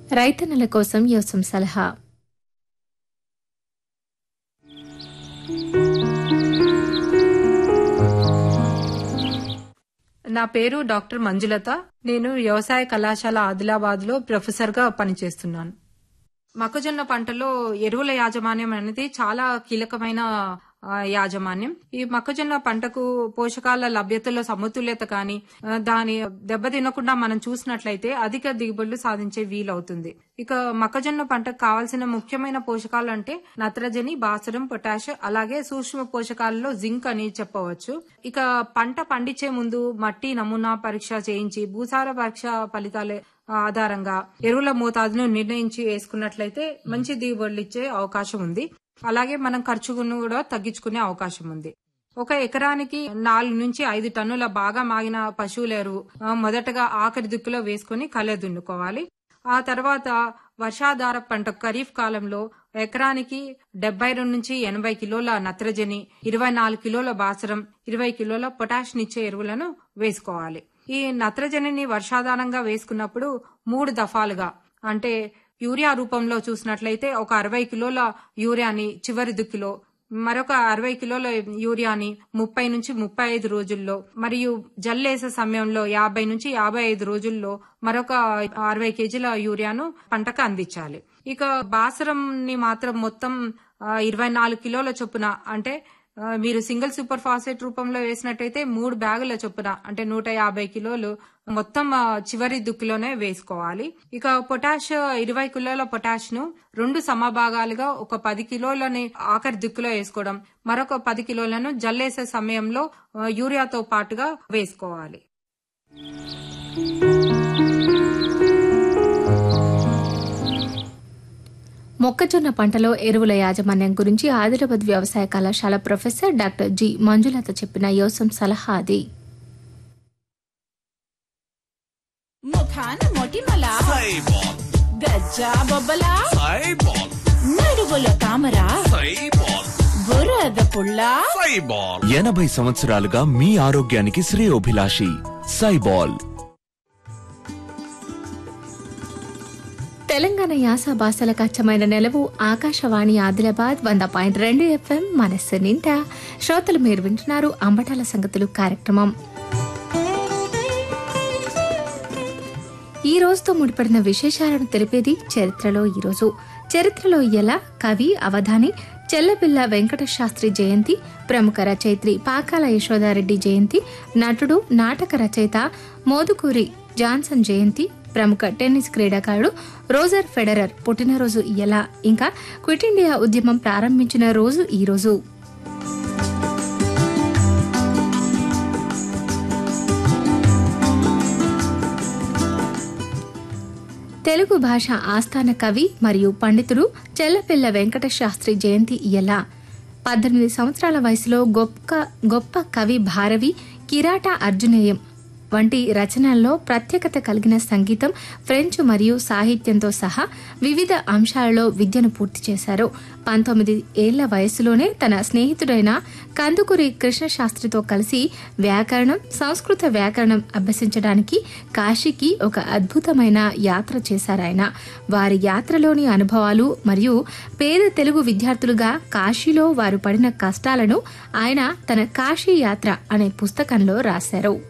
రైతన్నల కోసం యోసం సలహా. నా పేరు డాక్టర్ మంజులత. నేను వ్యవసాయ కళాశాల ఆదిలాబాద్లో ప్రొఫెసర్గా పనిచేస్తున్నాను. మొక్కజొన్న పంటలో ఎరువుల యాజమాన్యం అనేది చాలా కీలకమైన యాజమాన్యం. ఈ మొక్కజొన్న పంటకు పోషకాల లభ్యతలో సమతుల్యత కానీ దాని దెబ్బతినకుండా మనం చూసినట్లయితే అధిక దిగుబడులు సాధించే వీలవుతుంది. ఇక మొక్కజొన్న పంటకు కావాల్సిన ముఖ్యమైన పోషకాలు అంటే నత్రజని, భాస్వరం, పొటాష్, అలాగే సూక్ష్మ పోషకాలలో జింక్ అని చెప్పవచ్చు. ఇక పంట పండించే ముందు మట్టి నమూనా పరీక్ష చేయించి భూసార పరీక్ష ఫలితాల ఆధారంగా ఎరువుల మోతాదును నిర్ణయించి వేసుకున్నట్లయితే మంచి దిగుబడులు ఇచ్చే అవకాశం ఉంది. అలాగే మనం ఖర్చును కూడా తగ్గించుకునే అవకాశం ఉంది. ఒక ఎకరానికి 4 నుంచి 5 టన్నుల బాగా మాగిన పశువుల ఎరువు మొదటగా ఆఖరి దిక్కులో వేసుకుని కలె దున్నుకోవాలి. ఆ తర్వాత వర్షాధార పంట ఖరీఫ్ కాలంలో ఎకరానికి 72 నుంచి 80 కిలోల నత్రజని, 24 కిలోల భాస్వరం, 20 కిలోల పొటాష్ నిచ్చే ఎరువులను వేసుకోవాలి. ఈ నత్రజనిని వర్షాధారంగా వేసుకున్నప్పుడు 3 దఫాలుగా అంటే యూరియా రూపంలో చూసినట్లయితే ఒక 60 కిలోల యూరియాని చివరి దుక్కిలో, మరొక 60 కిలోల యూరియాని 30 నుంచి 35 రోజుల్లో, మరియు జల్లేసే సమయంలో 50 నుంచి 55 రోజుల్లో మరొక 60 కేజీల యూరియాను పంటకు అందించాలి. ఇక భాస్వరం ని మాత్రం మొత్తం 24 కిలోల చొప్పున అంటే మీరు సింగిల్ సూపర్ ఫాస్ఫేట్ రూపంలో వేసినట్టయితే 3 బ్యాగుల చొప్పున అంటే 150 కిలోలు మొత్తం చివరి దుక్కిలోనే వేసుకోవాలి. ఇక పొటాష్ 20 కిలోల పొటాష్ ను 2 సమభాగాలుగా ఒక 10 కిలోలని ఆఖరి దుక్కిలో వేసుకోవడం, మరొక 10 కిలోలను జల్లేసే సమయంలో యూరియాతో పాటుగా వేసుకోవాలి. మొక్కజొన్న పంటలో ఎరువుల యాజమాన్యం గురించి ఆదిలాబాద్ వ్యవసాయ కళాశాల ప్రొఫెసర్ డాక్టర్ జి మంజులత చెప్పిన యోసం సలహా అది. ముఖాన మొటిమల గజ్జా బొబ్బల నడుగుల తామర బురద పుల్ల 80 సంవత్సరాలుగా మీ ఆరోగ్యానికి శ్రేయోభిలాషి సైబాల్. తెలంగాణ యాస భాషలకు అచ్చమైన నెలవు ఆకాశవాణి ఆదిలాబాద్ 100.2 FM మనస్సు నిండా. శ్రోతలు మీరు వింటున్నారు అంబటాల సంగతులు కార్యక్రమం. ఈ రోజుతో ముడిపడిన విశేషాలను తెలిపేది చరిత్రలో ఈరోజు. చరిత్రలో ఎలా కవి అవధాని చెల్లపిల్ల వెంకట శాస్త్రి జయంతి, ప్రముఖ రచయిత్రి పాకాల యశోదారెడ్డి జయంతి, నటుడు నాటక రచయిత మోదుకూరి జాన్సన్ జయంతి, ప్రముఖ టెన్నిస్ క్రీడాకారుడు రోజర్ ఫెడరర్ పుట్టినరోజు ఎలా, ఇంకా క్విట్ ఇండియా ఉద్యమం ప్రారంభించిన రోజు ఈ రోజు. తెలుగు భాష ఆస్థాన కవి మరియు పండితుడు చెల్లపిల్ల వెంకట శాస్త్రి జయంతి ఎలా. 18 సంవత్సరాల వయసులో గొప్ప కవి భారవి, కిరాట అర్జునేయం వంటి రచనల్లో ప్రత్యేకత కలిగిన సంగీతం, ఫ్రెంచ్ మరియు సాహిత్యంతో సహా వివిధ అంశాలలో విద్యను పూర్తి చేశారు. 19 ఏళ్ల వయసులోనే తన స్నేహితుడైన కందుకూరి కృష్ణశాస్త్రితో కలిసి వ్యాకరణం, సంస్కృత వ్యాకరణం అభ్యసించడానికి కాశీకి ఒక అద్భుతమైన యాత్ర చేశారాయన. వారి యాత్రలోని అనుభవాలు మరియు పేద తెలుగు విద్యార్థులుగా కాశీలో వారు పడిన కష్టాలను ఆయన తన కాశీ యాత్ర అనే పుస్తకంలో రాశారు.